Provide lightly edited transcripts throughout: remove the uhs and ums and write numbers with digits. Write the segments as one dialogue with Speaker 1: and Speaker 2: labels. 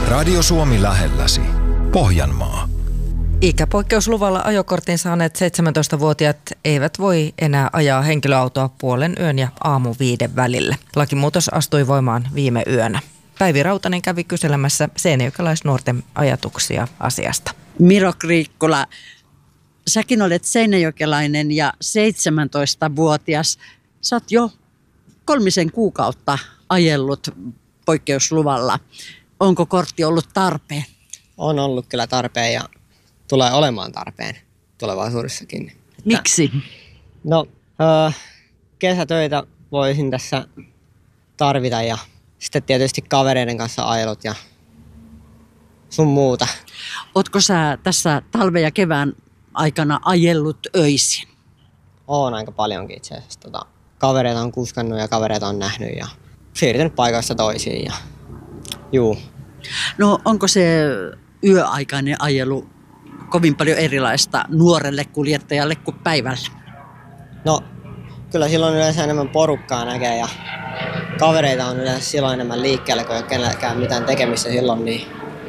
Speaker 1: Radio Suomi lähelläsi. Pohjanmaa.
Speaker 2: Ikäpoikkeusluvalla ajokortin saaneet 17-vuotiaat eivät voi enää ajaa henkilöautoa puolen yön ja aamu 5 välillä. Lakimuutos astui voimaan viime yönä. Päivi Rautanen kävi kyselemässä seinäjokelaisnuorten ajatuksia asiasta.
Speaker 3: Miro Kriikkula, säkin olet seinäjokelainen ja 17-vuotias. Sä oot jo 3 kuukautta ajellut poikkeusluvalla. Onko kortti ollut tarpeen?
Speaker 4: On ollut kyllä tarpeen ja tulee olemaan tarpeen tulevaisuudessakin.
Speaker 3: Miksi?
Speaker 4: No, kesätöitä voisin tässä tarvita ja sitten tietysti kavereiden kanssa ajelut ja sun muuta.
Speaker 3: Ootko sä tässä talven ja kevään aikana ajellut öisin?
Speaker 4: Oon aika paljonkin itse asiassa. Kavereita on kuskannut ja kavereita on nähnyt ja siirtynyt paikoista toisiin. Ja juu.
Speaker 3: No onko se yöaikainen ajelu kovin paljon erilaista nuorelle kuljettajalle kuin päivällä?
Speaker 4: No kyllä silloin yleensä enemmän porukkaa näkee ja kavereita on yleensä silloin enemmän liikkeellä, kun ei ole kenelläkään mitään tekemistä silloin, niin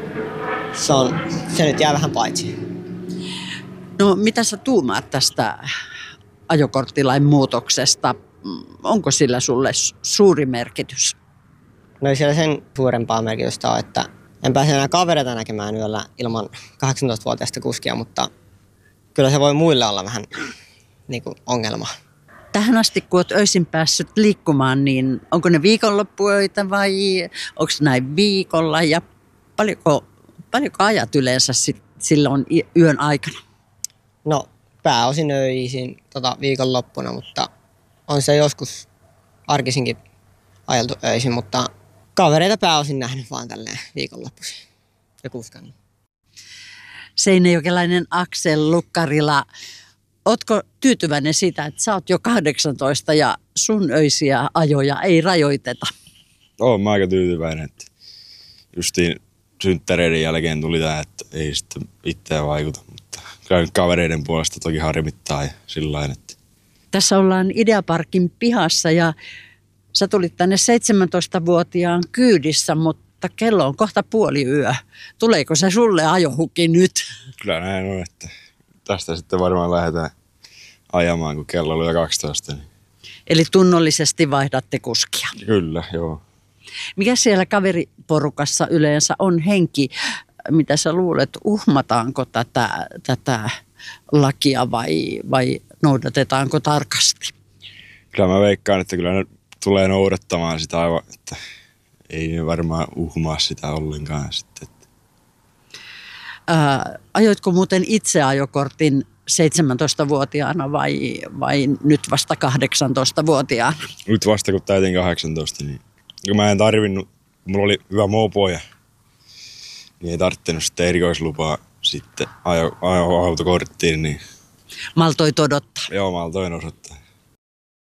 Speaker 4: se nyt jää vähän paitsi.
Speaker 3: No mitä sä tuumaat tästä ajokorttilain muutoksesta? Onko sillä sulle suuri merkitys?
Speaker 4: No ei siellä sen suurempaa merkitystä ole, että en pääse enää kavereita näkemään yöllä ilman 18-vuotiaista kuskia, mutta kyllä se voi muille olla vähän niin kuin ongelma.
Speaker 3: Tähän asti, kun olet öisin päässyt liikkumaan, niin onko ne viikonloppuöitä vai onko näin viikolla? Ja paljonko ajat yleensä silloin yön aikana?
Speaker 4: No pääosin öisin viikonloppuna, mutta on se joskus arkisinkin ajeltu öisin, mutta kavereita pääosin nähnyt vaan tälleen viikonloppuisin ja kuskannut.
Speaker 3: Seinäjokelainen Aksel Lukkarila, ootko tyytyväinen siitä, että sä oot jo 18 ja sun öisiä ajoja ei rajoiteta?
Speaker 5: Oon mä aika tyytyväinen, että justiin synttäreiden jälkeen tuli tää, että ei sitten itseä vaikuta, mutta kyllä kavereiden puolesta toki harmittaa ja sillain, että
Speaker 3: tässä ollaan Ideaparkin pihassa ja sä tulit tänne 17-vuotiaan kyydissä, mutta kello on kohta 5:30. Tuleeko se sulle ajohuki nyt?
Speaker 5: kyllä näin on, että tästä sitten varmaan lähdetään ajamaan, kun kello oli jo 12. Niin.
Speaker 3: Eli tunnollisesti vaihdatte kuskia.
Speaker 5: Kyllä, joo.
Speaker 3: Mikä siellä kaveriporukassa yleensä on henki? Mitä sä luulet, uhmataanko tätä lakia vai noudatetaanko tarkasti?
Speaker 5: Kyllä mä veikkaan, että kyllä ne tulee noudattamaan sitä aivan, että ei ne varmaan uhmaa sitä ollenkaan sitten.
Speaker 3: Ajoitko muuten itse ajokortin 17-vuotiaana vai nyt vasta 18-vuotiaana?
Speaker 5: Nyt vasta kun täytin 18, niin kun mä en tarvinnut, mulla oli hyvä mopo ja niin ei tarvittanut sitten erikoislupaa sitten autokorttiin. Niin
Speaker 3: Maltoit odottaa?
Speaker 5: Joo, maltoin osoittaa.